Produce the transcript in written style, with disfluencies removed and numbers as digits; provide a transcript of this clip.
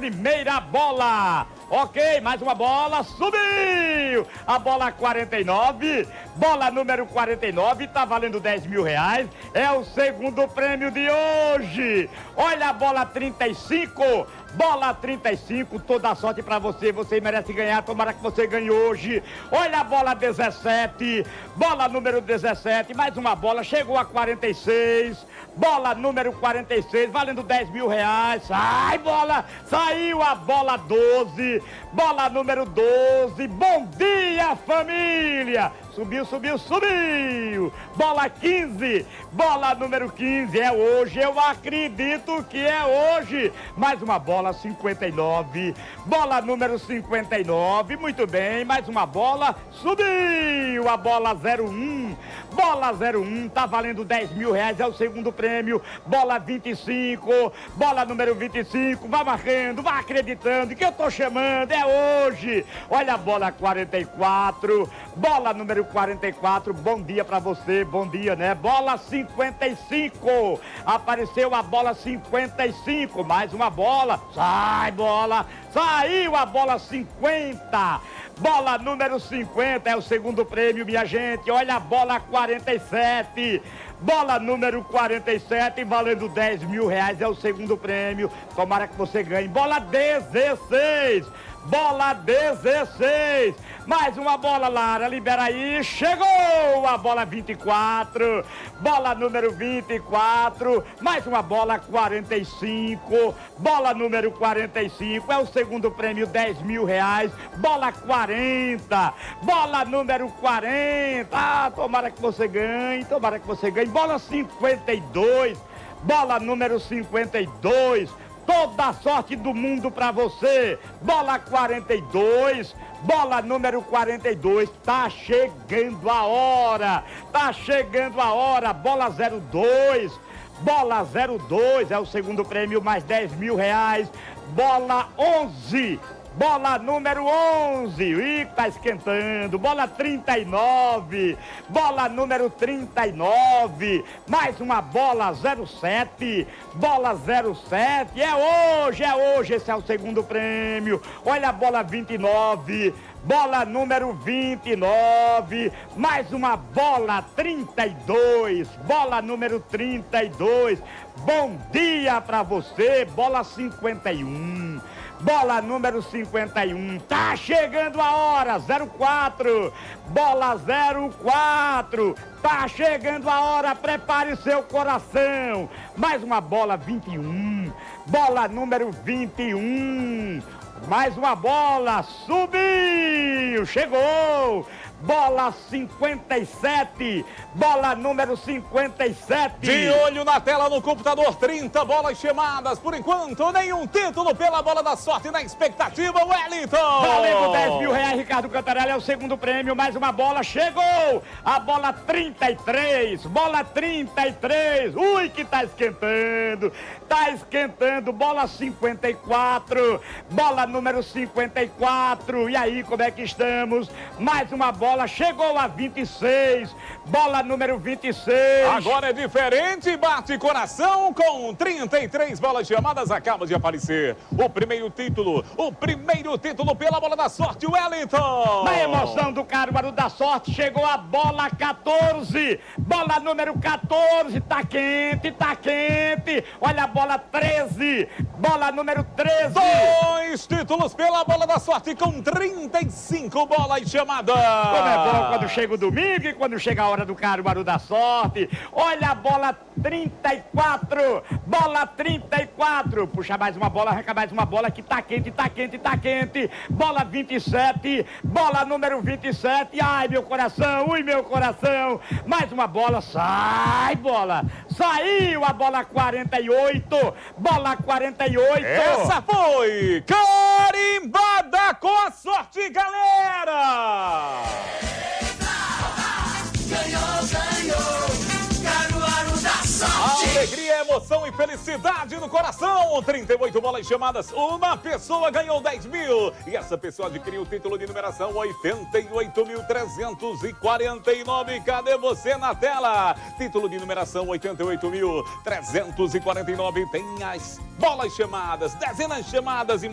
primeira bola. Ok, mais uma bola, subiu! A bola 49, bola número 49, tá valendo 10 mil reais. É o segundo prêmio de hoje. Olha a bola 35, bola 35, toda a sorte pra você. Você merece ganhar, tomara que você ganhe hoje. Olha a bola 17, bola número 17, mais uma bola, chegou a 46. Bola número 46, valendo 10 mil reais. Sai, bola! Saiu a bola 12. Bola número 12. Bom dia, família! Subiu, subiu, subiu! Bola 15. Bola número 15. É hoje, eu acredito que é hoje. Mais uma bola 59. Bola número 59. Muito bem, mais uma bola. Subiu a bola 01. Bola 01, tá valendo 10 mil reais, é o segundo prêmio. Bola 25, bola número 25, vai marcando, vai acreditando que eu tô chamando, é hoje. Olha a bola 44, bola número 44, bom dia pra você, bom dia, né? Bola 55, apareceu a bola 55, mais uma bola, sai bola, saiu a bola 50. Bola número 50 é o segundo prêmio, minha gente. Olha a bola 47. Bola número 47, valendo 10 mil reais, é o segundo prêmio. Tomara que você ganhe. Bola 16. Bola 16. Mais uma bola, Lara. Libera aí. Chegou a bola 24. Bola número 24. Mais uma bola 45. Bola número 45. É o segundo prêmio, 10 mil reais. Bola 40. Bola número 40. Ah, tomara que você ganhe. Tomara que você ganhe. Bola 52. Bola número 52. Toda a sorte do mundo pra você. Bola 42, bola número 42, tá chegando a hora. Tá chegando a hora. Bola 02, bola 02 é o segundo prêmio, mais 10 mil reais. Bola 11. Bola número 11, ih, tá esquentando, bola 39, bola número 39, mais uma bola 07, bola 07, é hoje, esse é o segundo prêmio. Olha a bola 29, bola número 29, mais uma bola 32, bola número 32, bom dia pra você, bola 51. Bola número 51, tá chegando a hora, 04, bola 04, tá chegando a hora, prepare seu coração. Mais uma bola 21, bola número 21, mais uma bola, subiu, chegou. Bola 57, bola número 57. De olho na tela no computador, 30 bolas chamadas. Por enquanto, nenhum título pela bola da sorte na expectativa, Wellington. Valendo 10 mil reais, Ricardo Cantarelli, é o segundo prêmio. Mais uma bola, chegou. A bola 33, bola 33. Ui, que tá esquentando. Tá esquentando, bola 54, bola número 54. E aí, como é que estamos? Mais uma bola, chegou a 26, bola número 26. Agora é diferente, bate coração com 33 bolas chamadas, acaba de aparecer o primeiro título pela bola da sorte, Wellington. Na emoção do Caruaru da sorte, chegou a bola 14, bola número 14, tá quente, tá quente. Olha a bola 13, bola número 13. 2 títulos pela bola da sorte com 35 bolas chamadas. Como é bom quando chega o domingo e quando chega a hora do Caruaru da sorte. Olha a bola 34, bola 34. Puxa mais uma bola, arranca mais uma bola que tá quente, tá quente, tá quente. Bola 27, bola número 27. Ai, meu coração, ui, meu coração. Mais uma bola, sai, bola. Saiu a bola 48, bola 48. Essa foi carimbada com a sorte, galera! Caruaru da sorte. Alegria, emoção e felicidade no coração. 38 bolas chamadas, uma pessoa ganhou 10 mil. E essa pessoa adquiriu o título de numeração 88.349. Cadê você na tela? Título de numeração 88.349. Tem as bolas chamadas, dezenas chamadas e